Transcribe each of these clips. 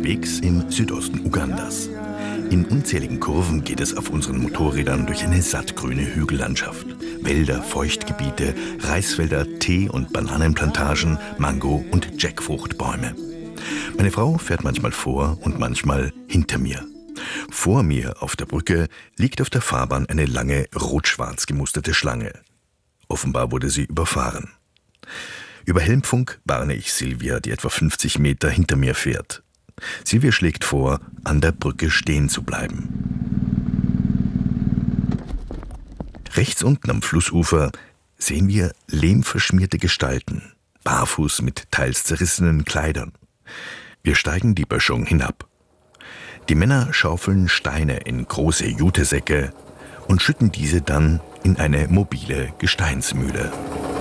unterwegs im Südosten Ugandas. In unzähligen Kurven geht es auf unseren Motorrädern durch eine sattgrüne Hügellandschaft. Wälder, Feuchtgebiete, Reisfelder, Tee- und Bananenplantagen, Mango- und Jackfruchtbäume. Meine Frau fährt manchmal vor und manchmal hinter mir. Vor mir auf der Brücke liegt auf der Fahrbahn eine lange rot-schwarz gemusterte Schlange. Offenbar wurde sie überfahren. Über Helmfunk warne ich Silvia, die etwa 50 Meter hinter mir fährt. Silvia schlägt vor, an der Brücke stehen zu bleiben. Rechts unten am Flussufer sehen wir lehmverschmierte Gestalten, barfuß mit teils zerrissenen Kleidern. Wir steigen die Böschung hinab. Die Männer schaufeln Steine in große Jutesäcke und schütten diese dann in eine mobile Gesteinsmühle.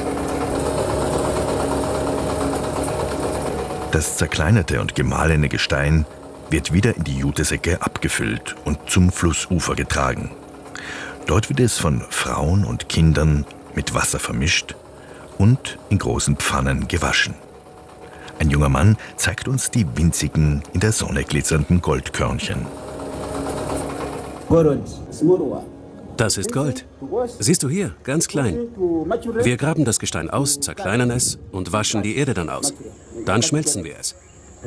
Das zerkleinerte und gemahlene Gestein wird wieder in die Jutesäcke abgefüllt und zum Flussufer getragen. Dort wird es von Frauen und Kindern mit Wasser vermischt und in großen Pfannen gewaschen. Ein junger Mann zeigt uns die winzigen, in der Sonne glitzernden Goldkörnchen. Das ist Gold. Siehst du hier, ganz klein. Wir graben das Gestein aus, zerkleinern es und waschen die Erde dann aus. Dann schmelzen wir es.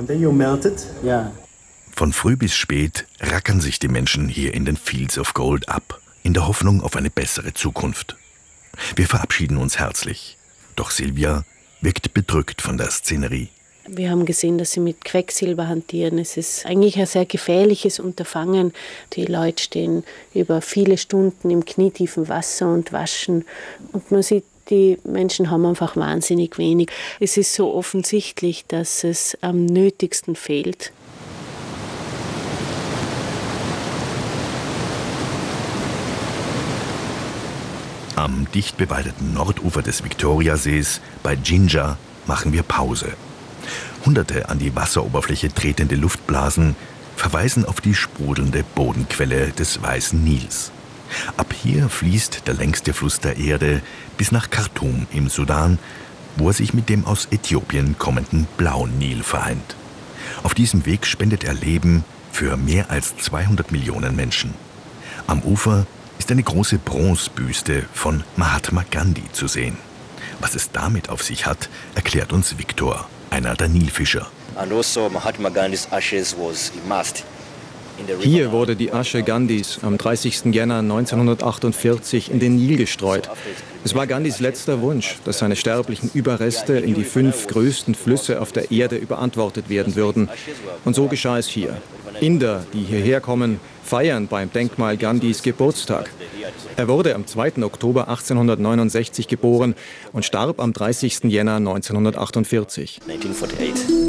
Von früh bis spät rackern sich die Menschen hier in den Fields of Gold ab, in der Hoffnung auf eine bessere Zukunft. Wir verabschieden uns herzlich. Doch Silvia wirkt bedrückt von der Szenerie. Wir haben gesehen, dass sie mit Quecksilber hantieren. Es ist eigentlich ein sehr gefährliches Unterfangen. Die Leute stehen über viele Stunden im knietiefen Wasser und waschen. Und man sieht, die Menschen haben einfach wahnsinnig wenig. Es ist so offensichtlich, dass es am nötigsten fehlt. Am dicht bewaldeten Nordufer des Viktoriasees bei Jinja machen wir Pause. Hunderte an die Wasseroberfläche tretende Luftblasen verweisen auf die sprudelnde Bodenquelle des Weißen Nils. Ab hier fließt der längste Fluss der Erde bis nach Khartoum im Sudan, wo er sich mit dem aus Äthiopien kommenden Blauen Nil vereint. Auf diesem Weg spendet er Leben für mehr als 200 Millionen Menschen. Am Ufer ist eine große Bronzebüste von Mahatma Gandhi zu sehen. Was es damit auf sich hat, erklärt uns Viktor, einer der Nilfischer. Hier wurde die Asche Gandhis am 30. Jänner 1948 in den Nil gestreut. Es war Gandhis letzter Wunsch, dass seine sterblichen Überreste in die 5 größten Flüsse auf der Erde überantwortet werden würden. Und so geschah es hier. Inder, die hierher kommen, feiern beim Denkmal Gandhis Geburtstag. Er wurde am 2. Oktober 1869 geboren und starb am 30. Jänner 1948.